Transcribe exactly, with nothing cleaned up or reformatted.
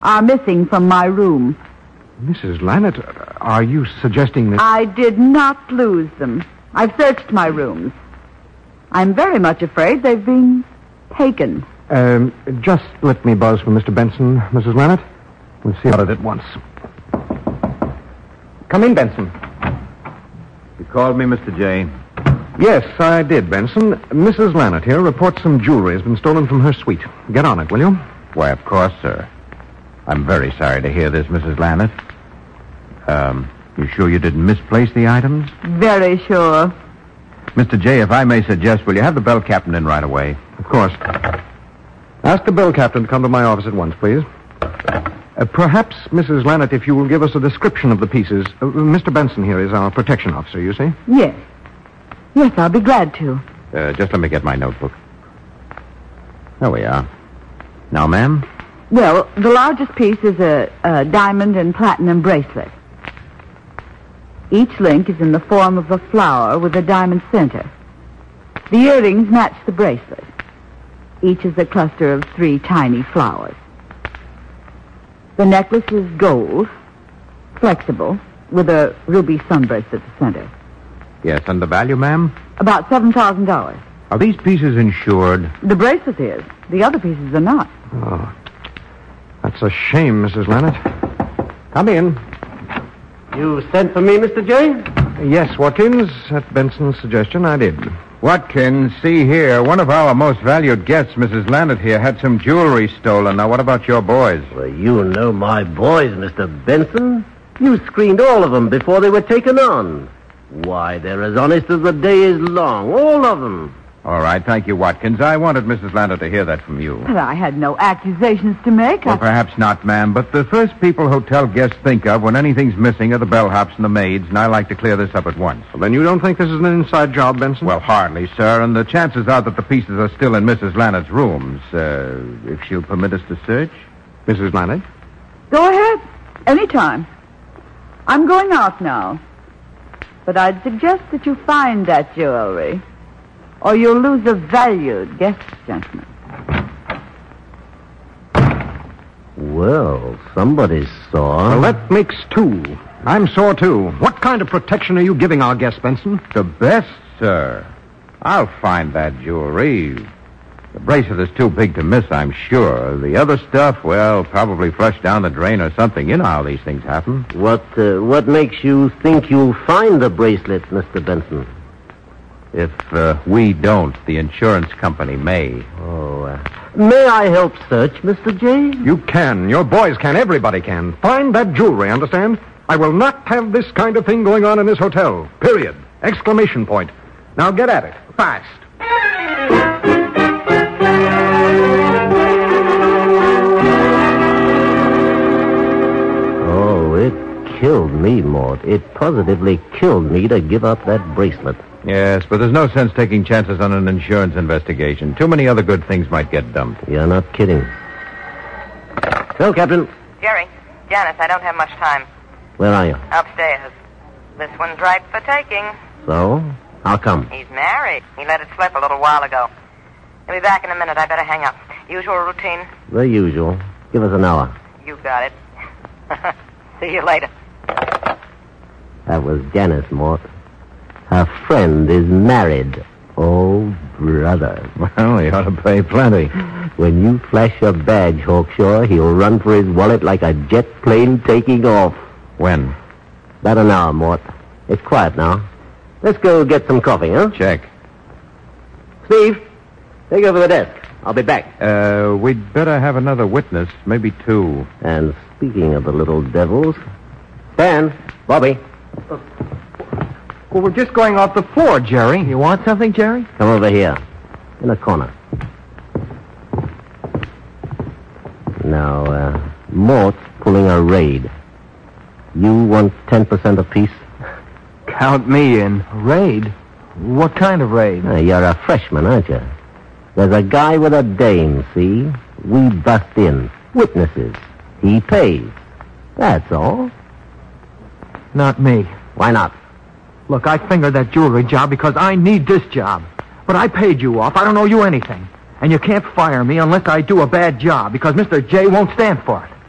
are missing from my room. Missus Lannett, are you suggesting that... I did not lose them. I've searched my rooms. I'm very much afraid they've been taken. Um, just let me buzz for Mister Benson, Missus Lannett. We'll see about it at once. Come in, Benson. You called me, Mister J. Yes, I did, Benson. Missus Lannett here reports some jewelry has been stolen from her suite. Get on it, will you? Why, of course, sir. I'm very sorry to hear this, Missus Lannett. Um, you sure you didn't misplace the items? Very sure. Mister J, if I may suggest, will you have the bell captain in right away? Of course. Ask the bell captain to come to my office at once, please. Uh, perhaps, Missus Lannett, if you will give us a description of the pieces. Uh, Mister Benson here is our protection officer, you see? Yes. Yes, I'll be glad to. Uh, just let me get my notebook. There we are. Now, ma'am? Well, the largest piece is a, a diamond and platinum bracelet. Each link is in the form of a flower with a diamond center. The earrings match the bracelet. Each is a cluster of three tiny flowers. The necklace is gold, flexible, with a ruby sunburst at the center. Yes, and the value, ma'am? About seven thousand dollars. Are these pieces insured? The bracelet is. The other pieces are not. Oh, that's a shame, Missus Lannett. Come in. You sent for me, Mister J? Yes, Watkins. At Benson's suggestion, I did. Watkins, see here. One of our most valued guests, Missus Lannett here, had some jewelry stolen. Now, what about your boys? Well, you know my boys, Mister Benson. You screened all of them before they were taken on. Why, they're as honest as the day is long, all of them. All right, thank you, Watkins. I wanted Missus Lannett to hear that from you. But I had no accusations to make. Well, I... perhaps not, ma'am, but the first people hotel guests think of when anything's missing are the bellhops and the maids, and I like to clear this up at once. Well, then you don't think this is an inside job, Benson? Well, hardly, sir, and the chances are that the pieces are still in Missus Lannett's rooms. Uh, if she'll permit us to search? Missus Lannett? Go ahead. Anytime. I'm going out now. But I'd suggest that you find that jewelry, or you'll lose a valued guest, gentlemen. Well, somebody saw. Well, that makes two. I'm sore, too. What kind of protection are you giving our guest, Benson? The best, sir. I'll find that jewelry. The bracelet is too big to miss, I'm sure. The other stuff, well, probably flushed down the drain or something. You know how these things happen. What, uh, what makes you think you'll find the bracelet, Mister Benson? If uh, we don't, the insurance company may. Oh, uh, may I help search, Mister J? You can. Your boys can. Everybody can. Find that jewelry, understand? I will not have this kind of thing going on in this hotel. Period. Exclamation point. Now get at it. Fast. Oh, it killed me, Mort. It positively killed me to give up that bracelet. Yes, but there's no sense taking chances on an insurance investigation. Too many other good things might get dumped. You're not kidding. Well, Captain. Jerry, Janice, I don't have much time. Where are you? Upstairs. This one's ripe for taking. So? How come? He's married. He let it slip a little while ago. He'll be back in a minute. I better hang up. Usual routine? The usual. Give us an hour. You got it. See you later. That was Janice, Mort. Her friend is married. Oh, brother. Well, he ought to pay plenty. When you flash a badge, Hawkshaw, he'll run for his wallet like a jet plane taking off. When? About an hour, Mort. It's quiet now. Let's go get some coffee, huh? Check. Steve, take over the desk. I'll be back. Uh, we'd better have another witness, maybe two. And speaking of the little devils, Stan, Bobby. Well, we're just going off the floor, Jerry. You want something, Jerry? Come over here. In the corner. Now, uh, Mort's pulling a raid. You want ten percent apiece? Count me in. Raid? What kind of raid? Uh, you're a freshman, aren't you? There's a guy with a dame, see? We bust in. Witnesses. He pays. That's all. Not me. Why not? Look, I fingered that jewelry job because I need this job. But I paid you off. I don't owe you anything. And you can't fire me unless I do a bad job because Mister J won't stand for it.